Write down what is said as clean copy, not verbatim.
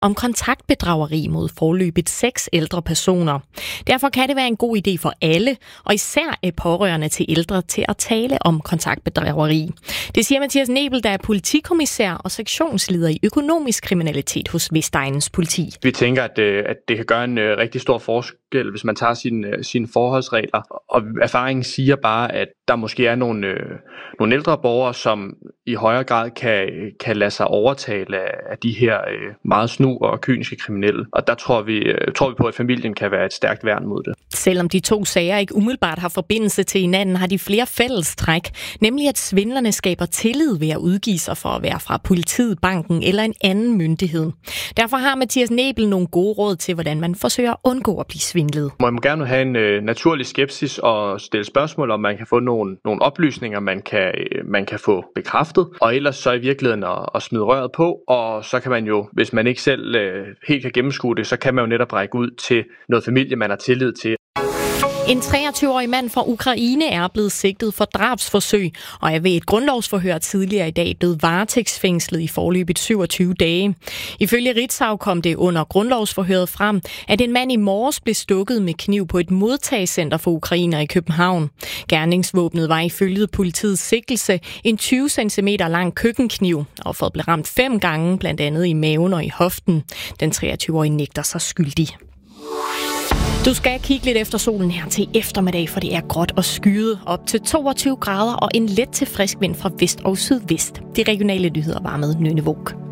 om kontaktbedrageri mod foreløbigt 6 ældre personer. Derfor kan det være en god idé for alle, og især pårørende til ældre, til at tale om kontaktbedrageri. Det siger Mathias Nebel, der er politikommissær og sektionsleder i økonomisk kriminalitet hos Vestegnens Politi. Vi tænker, at det kan gøre en rigtig stor forskel, hvis man tager sine forholdsregler. Og erfaringen siger bare, at der måske er nogle ældre borgere, som i højere grad kan lade sig overtale af de her meget snu og kyniske kriminelle. Og der tror vi på, at familien kan være et stærkt værn mod det. Selvom de to sager ikke umiddelbart har forbindelse til hinanden, har de flere fællestræk, nemlig at svindlerne skaber tillid ved at udgive sig for at være fra politiet, banken eller en anden myndighed. Derfor har Mathias Nebel nogle gode råd til, hvordan man forsøger at undgå at blive svindlet. Man må gerne have en naturlig skepsis og stille spørgsmål, om man kan få nogle oplysninger, man kan få bekræftet, og ellers så i virkeligheden at smide røret på, og så kan man jo, hvis man ikke selv helt kan gennemskue det, så kan man jo netop række ud til noget familie, man har tillid til. En 23-årig mand fra Ukraine er blevet sigtet for drabsforsøg, og er ved et grundlovsforhør tidligere i dag blevet varetægtsfængslet i forløbet 27 dage. Ifølge Ritzau kom det under grundlovsforhøret frem, at en mand i morges blev stukket med kniv på et modtagscenter for ukrainere i København. Gerningsvåbnet var ifølge politiets sigtelse en 20 cm lang køkkenkniv, og for blev ramt 5 gange, blandt andet i maven og i hoften. Den 23-årige nægter sig skyldig. Du skal kigge lidt efter solen her til eftermiddag, for det er gråt og skyet op til 22 grader og en let til frisk vind fra vest og sydvest. De regionale nyheder var med Nynne Våg.